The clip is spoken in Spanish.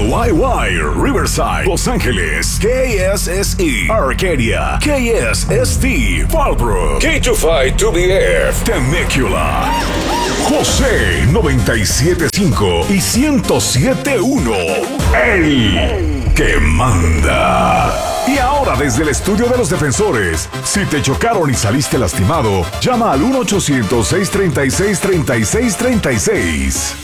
YY, Riverside, Los Ángeles, KSSE, Arcadia, KSST, Fallbrook, K25-2BF, Temecula, José 97.5 y 107.1, el que manda. Y ahora desde el estudio de los defensores, si te chocaron y saliste lastimado, llama al 1-800-636-3636.